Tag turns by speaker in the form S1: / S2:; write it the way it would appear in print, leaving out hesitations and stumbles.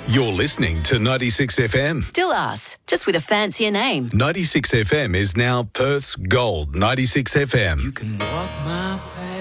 S1: You're listening to 96 FM.
S2: Still us, just with a fancier name.
S1: 96 FM is now Perth's Gold 96 FM.
S3: You can walk my path.